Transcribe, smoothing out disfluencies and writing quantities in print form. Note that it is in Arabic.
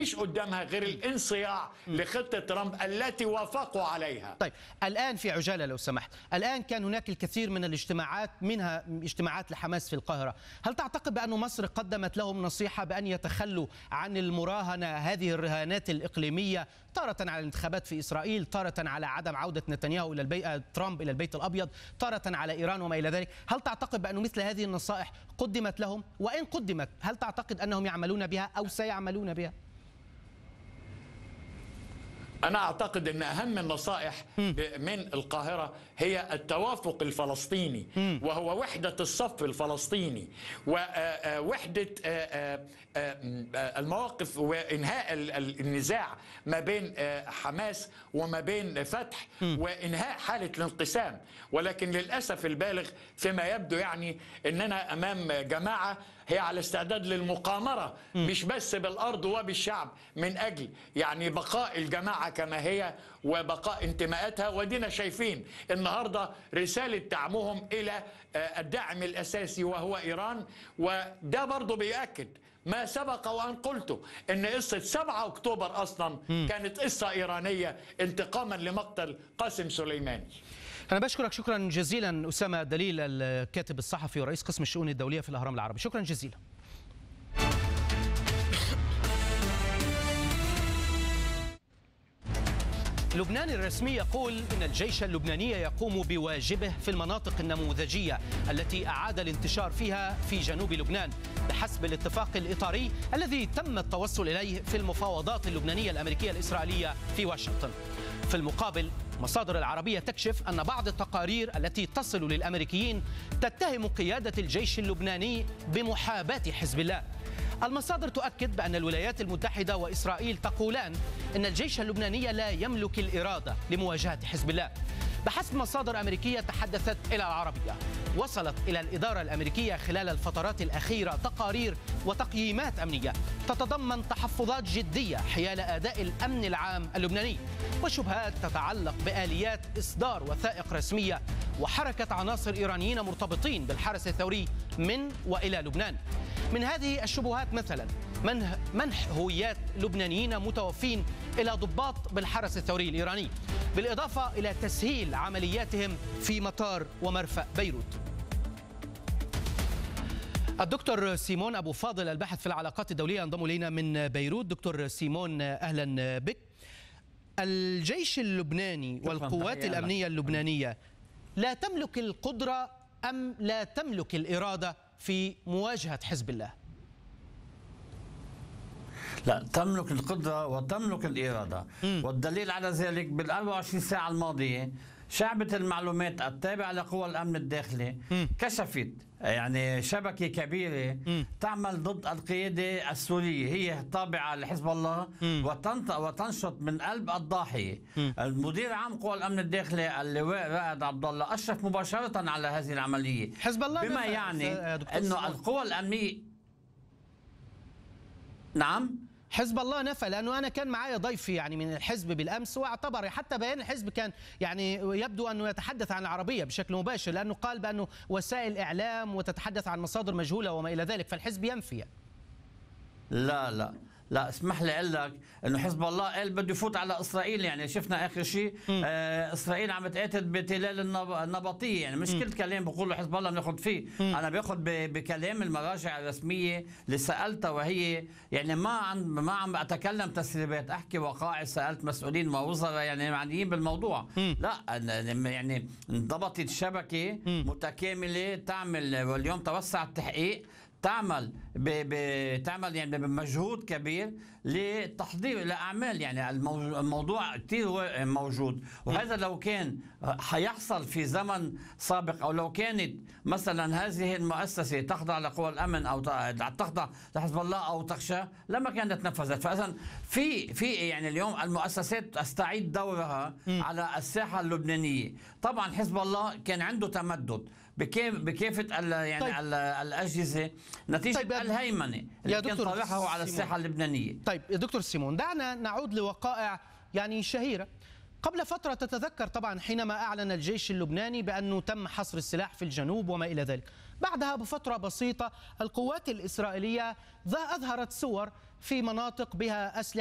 مش قدامها غير الانصياع لخطة ترامب التي وافقوا عليها. طيب الآن في عجالة لو سمحت، الآن كان هناك الكثير من الاجتماعات، منها اجتماعات لحماس في القاهرة. هل تعتقد بأن مصر قدمت لهم نصيحة بأن يتخلوا عن المراهنة، هذه الرهانات الإقليمية، تارة على الانتخابات في إسرائيل، تارة على عدم عودة نتنياهو إلى ترامب إلى البيت الأبيض، تارة على إيران وما إلى ذلك؟ هل تعتقد بأن مثل هذه النصائح قدمت لهم؟ وإن قدمت هل تعتقد أنهم يعملون بها أو سيعملون بها؟ أنا أعتقد أن أهم النصائح من القاهرة هي التوافق الفلسطيني، وهو وحدة الصف الفلسطيني ووحدة المواقف وإنهاء النزاع ما بين حماس وما بين فتح وإنهاء حالة الانقسام. ولكن للأسف البالغ فيما يبدو يعني أننا أمام جماعة هي على استعداد للمقامرة، مش بس بالأرض وبالشعب، من أجل يعني بقاء الجماعة كما هي وبقاء انتماءاتها. ودينا شايفين النهاردة رسالة دعمهم إلى الداعم الأساسي وهو إيران، وده برضو بيأكد ما سبق وأن قلته أن قصة 7 أكتوبر أصلا كانت قصة إيرانية انتقاما لمقتل قاسم سليماني. أنا بشكرك شكرا جزيلا أسامة دليل، الكاتب الصحفي ورئيس قسم الشؤون الدولية في الأهرام العربي، شكرا جزيلا. لبنان الرسمي يقول إن الجيش اللبناني يقوم بواجبه في المناطق النموذجية التي أعاد الانتشار فيها في جنوب لبنان بحسب الاتفاق الإطاري الذي تم التوصل إليه في المفاوضات اللبنانية الأمريكية الإسرائيلية في واشنطن. في المقابل مصادر العربية تكشف أن بعض التقارير التي تصل للأمريكيين تتهم قيادة الجيش اللبناني بمحاباة حزب الله. المصادر تؤكد بأن الولايات المتحدة وإسرائيل تقولان أن الجيش اللبناني لا يملك الإرادة لمواجهة حزب الله. بحسب مصادر أمريكية تحدثت إلى العربية، وصلت إلى الإدارة الأمريكية خلال الفترات الأخيرة تقارير وتقييمات أمنية تتضمن تحفظات جدية حيال أداء الأمن العام اللبناني وشبهات تتعلق بآليات إصدار وثائق رسمية وحركة عناصر إيرانيين مرتبطين بالحرس الثوري من وإلى لبنان. من هذه الشبهات مثلا منح هويات لبنانيين متوفين إلى ضباط بالحرس الثوري الإيراني، بالإضافة إلى تسهيل عملياتهم في مطار ومرفأ بيروت. الدكتور سيمون أبو فاضل الباحث في العلاقات الدولية ينضم إلينا من بيروت. دكتور سيمون أهلا بك. الجيش اللبناني والقوات الأمنية اللبنانية لا تملك القدرة أم لا تملك الإرادة في مواجهة حزب الله؟ لا، تملك القدرة وتملك الإرادة. والدليل على ذلك بال24 ساعة الماضية شعبة المعلومات التابعة لقوى الأمن الداخلي كشفت يعني شبكة كبيرة تعمل ضد القيادة السورية، هي تابعة لحزب الله وتنشط من قلب الضاحية. المدير عام قوى الأمن الداخلي اللواء رائد عبد الله أشرف مباشرة على هذه العملية، حزب الله بما يعني أنه القوى الأمنية. نعم، حزب الله نفى، لأنه أنا كان معايا ضيفي يعني من الحزب بالأمس واعتبر حتى بيان الحزب كان يعني يبدو أنه يتحدث عن العربية بشكل مباشر، لأنه قال بأنه وسائل إعلام وتتحدث عن مصادر مجهولة وما إلى ذلك، فالحزب ينفي. لا لا لا، اسمح لي اقول لك انه حزب الله قال بده يفوت على اسرائيل. يعني شفنا اخر شيء اسرائيل عم تقاتل بتلال النبطيه، يعني مش كل كلام بقوله حزب الله بناخذ فيه. انا باخذ بكلام المراجع الرسميه اللي سالتها، وهي يعني ما عم اتكلم تسريبات، احكي وقائع. سالت مسؤولين ووزراء يعني معنيين بالموضوع. لا يعني انضبطت شبكه متكامله تعمل، واليوم توسع التحقيق، تعمل يعني بمجهود كبير لتحضير لاعمال. يعني الموضوع كثير موجود، وهذا لو كان حيحصل في زمن سابق، او لو كانت مثلا هذه المؤسسه تخضع لقوى الامن او تخضع لحزب الله او تخشى، لما كانت نفذت. فاذا في يعني اليوم المؤسسات تستعيد دورها على الساحه اللبنانيه. طبعا حزب الله كان عنده تمدد بكافة يعني طيب. الأجهزة نتيجة طيب الهيمنة اللي كان طرحه على الساحة اللبنانية. طيب يا دكتور سيمون، دعنا نعود لوقائع يعني شهيرة. قبل فترة تتذكر طبعا حينما أعلن الجيش اللبناني بأنه تم حصر السلاح في الجنوب وما إلى ذلك، بعدها بفترة بسيطة القوات الإسرائيلية أظهرت صور في مناطق بها أسلحة